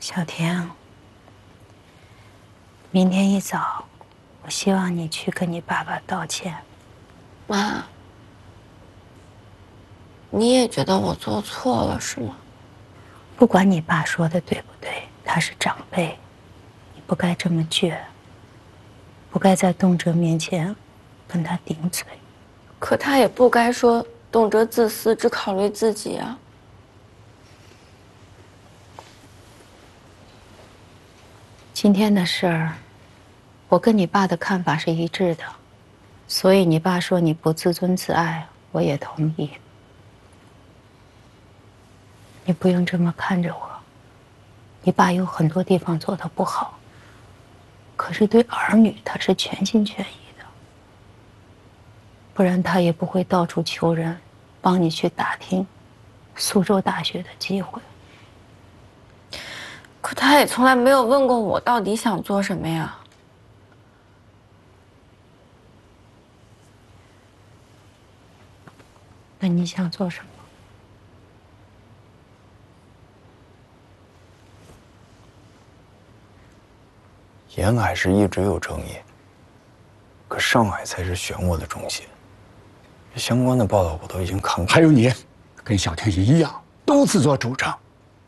小天，明天一早，我希望你去跟你爸爸道歉。 妈，你也觉得我做错了是吗？ 不管你爸说的对不对，他是长辈，你不该这么倔，不该在动辄面前跟他顶嘴。 可他也不该说动辄自私，只考虑自己啊。 今天的事儿，我跟你爸的看法是一致的，所以你爸说你不自尊自爱，我也同意。你不用这么看着我，你爸有很多地方做得不好，可是对儿女他是全心全意的，不然他也不会到处求人，帮你去打听苏州大学的机会。 可他也从来没有问过我到底想做什么呀。 那你想做什么？ 沿海是一直有争议，可上海才是漩涡的中心。相关的报道我都已经看过。 还有你，跟小天一样，都自作主张。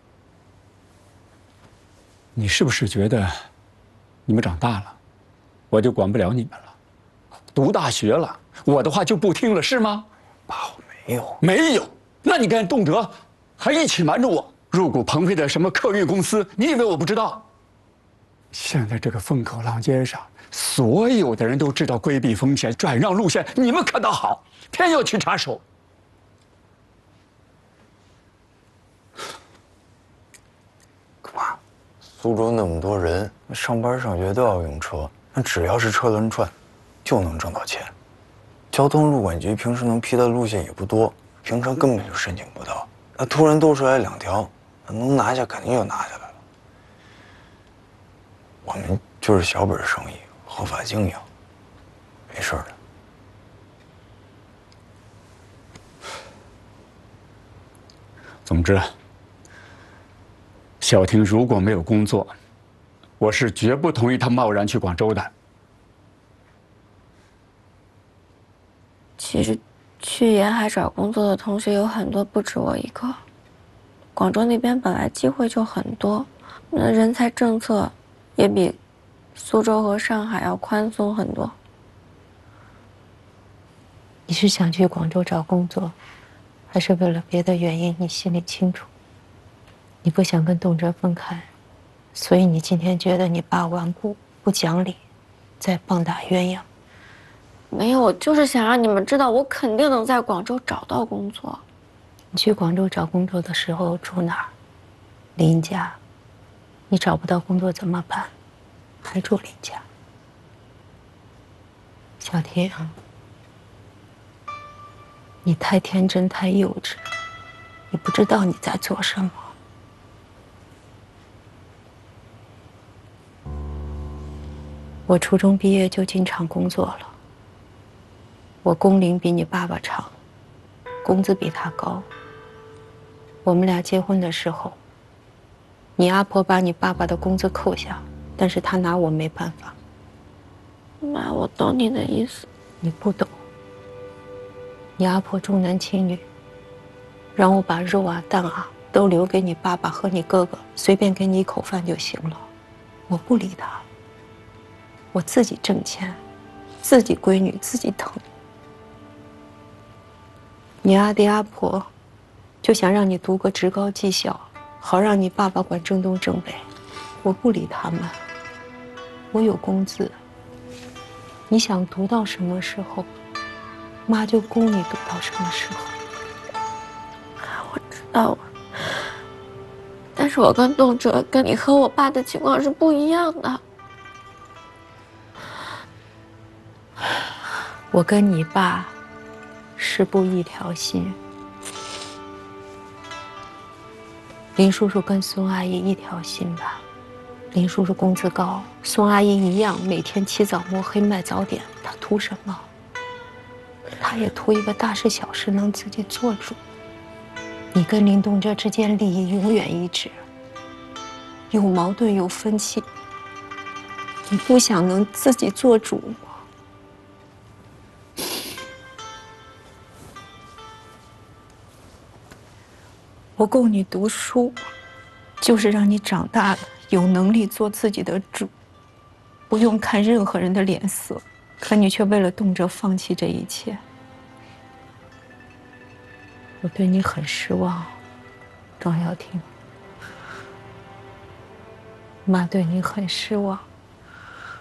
你是不是觉得你们长大了，我就管不了你们了？读大学了，我的话就不听了，是吗？ 爸，我没有。 没有？那你跟动辄还一起瞒着我入股鹏飞的什么客运公司？你以为我不知道？现在这个风口浪尖上，所有的人都知道规避风险、转让路线，你们可倒好，偏要去插手。 爸，苏州那么多人，上班上学都要用车，那只要是车轮转，就能挣到钱。交通路管局平时能批的路线也不多，平常根本就申请不到。那突然多出来2条，能拿下肯定就拿下来了。我们就是小本生意，合法经营，没事的。 总之，小婷如果没有工作，我是绝不同意她贸然去广州的。 其实，去沿海找工作的同学有很多，不止我一个。广州那边本来机会就很多，那人才政策也比苏州和上海要宽松很多。 你是想去广州找工作，还是为了别的原因？你心里清楚。你不想跟动辄分开，所以你今天觉得你爸顽固不讲理，在棒打鸳鸯。 没有，我就是想让你们知道，我肯定能在广州找到工作。 你去广州找工作的时候住哪儿？林家。你找不到工作怎么办？还住林家。小天，你太天真太幼稚，你不知道你在做什么。我初中毕业就进厂工作了，我工龄比你爸爸长，工资比他高。我们俩结婚的时候，你阿婆把你爸爸的工资扣下，但是他拿我没办法。 妈，我懂你的意思。 你不懂。你阿婆重男轻女，让我把肉啊蛋啊都留给你爸爸和你哥哥，随便给你一口饭就行了。我不理他，我自己挣钱，自己闺女自己疼。你阿爹阿婆就想让你读个职高技校，好让你爸爸管正东正北。我不理他们，我有工资。你想读到什么时候，妈就供你读到什么时候。 我知道，但是我跟动辄跟你和我爸的情况是不一样的。 我跟你爸是不一条心。林叔叔跟孙阿姨一条心吧。林叔叔工资高，孙阿姨一样，每天起早摸黑卖早点，她图什么？她也图一个大事小事能自己做主。你跟林东哲之间利益永远一致。 有矛盾有分歧，你不想能自己做主吗？我供你读书，就是让你长大了有能力做自己的主，不用看任何人的脸色。可你却为了动辄放弃这一切，我对你很失望，庄瑶婷。妈对你很失望。